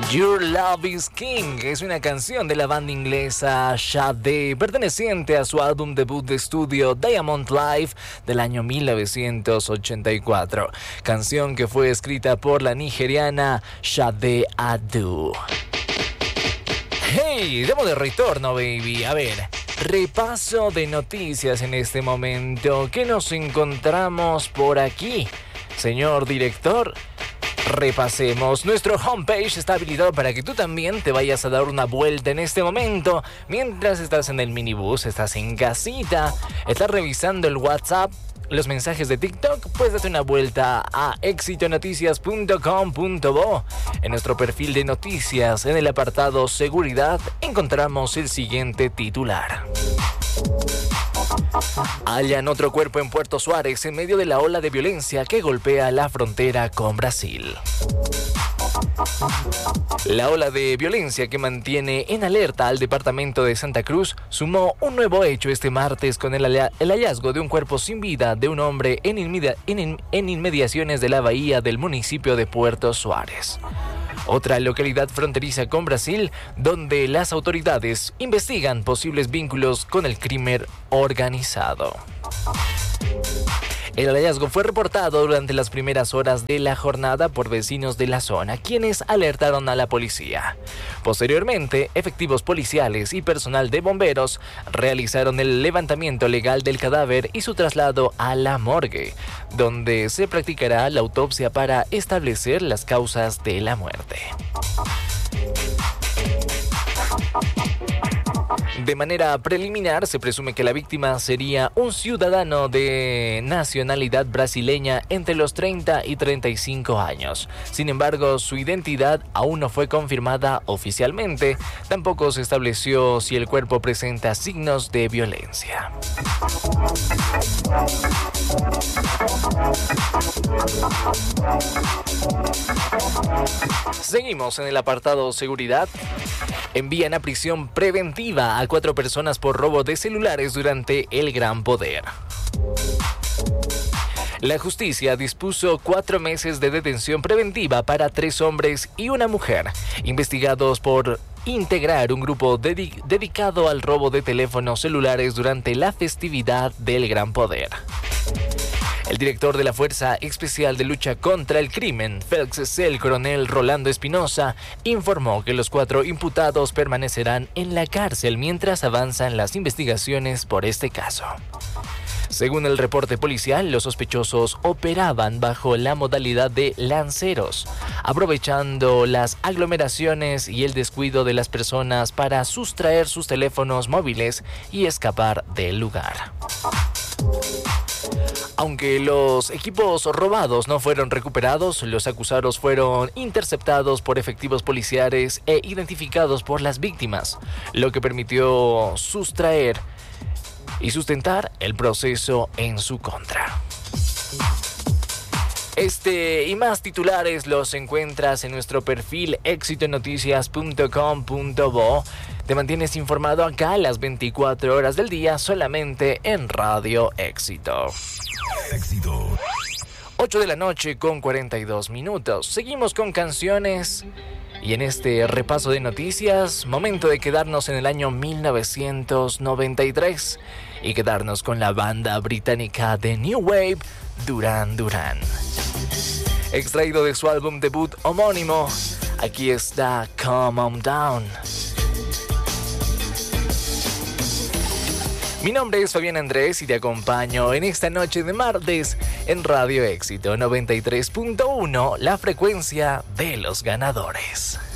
Your Love is King es una canción de la banda inglesa Sade, perteneciente a su álbum debut de estudio Diamond Live del año 1984, canción que fue escrita por la nigeriana Sade Adu. Hey, estamos de retorno, baby. A ver, repaso de noticias en este momento. ¿Qué nos encontramos por aquí, señor director? Repasemos. Nuestro homepage está habilitado para que tú también te vayas a dar una vuelta en este momento. Mientras estás en el minibús, estás en casita, estás revisando el WhatsApp, los mensajes de TikTok, pues date una vuelta a exitonoticias.com.bo. En nuestro perfil de noticias, en el apartado Seguridad, encontramos el siguiente titular. Hallan otro cuerpo en Puerto Suárez en medio de la ola de violencia que golpea la frontera con Brasil. La ola de violencia que mantiene en alerta al departamento de Santa Cruz sumó un nuevo hecho este martes con el hallazgo de un cuerpo sin vida de un hombre en inmediaciones de la bahía del municipio de Puerto Suárez, otra localidad fronteriza con Brasil, donde las autoridades investigan posibles vínculos con el crimen organizado. El hallazgo fue reportado durante las primeras horas de la jornada por vecinos de la zona, quienes alertaron a la policía. Posteriormente, efectivos policiales y personal de bomberos realizaron el levantamiento legal del cadáver y su traslado a la morgue, donde se practicará la autopsia para establecer las causas de la muerte. De manera preliminar, se presume que la víctima sería un ciudadano de nacionalidad brasileña entre los 30 y 35 años. Sin embargo, su identidad aún no fue confirmada oficialmente. Tampoco se estableció si el cuerpo presenta signos de violencia. Seguimos en el apartado Seguridad. Envían a prisión preventiva a 4 personas por robo de celulares durante el Gran Poder. La justicia dispuso 4 meses de detención preventiva para 3 hombres y una mujer, investigados por integrar un grupo dedicado al robo de teléfonos celulares durante la festividad del Gran Poder. El director de la Fuerza Especial de Lucha contra el Crimen, Félix, el coronel Rolando Espinosa, informó que los 4 imputados permanecerán en la cárcel mientras avanzan las investigaciones por este caso. Según el reporte policial, los sospechosos operaban bajo la modalidad de lanceros, aprovechando las aglomeraciones y el descuido de las personas para sustraer sus teléfonos móviles y escapar del lugar. Aunque los equipos robados no fueron recuperados, los acusados fueron interceptados por efectivos policiales e identificados por las víctimas, lo que permitió sustraer y sustentar el proceso en su contra. Este y más titulares los encuentras en nuestro perfil exitonoticias.com.bo. Te mantienes informado acá las 24 horas del día solamente en Radio Éxito. 8 de la noche con 42 minutos. Seguimos con canciones y en este repaso de noticias, momento de quedarnos en el año 1993 y quedarnos con la banda británica de New Wave, Duran Duran. Extraído de su álbum debut homónimo, aquí está Come On Down. Mi nombre es Fabián Andrés y te acompaño en esta noche de martes en Radio Éxito 93.1, la frecuencia de los ganadores.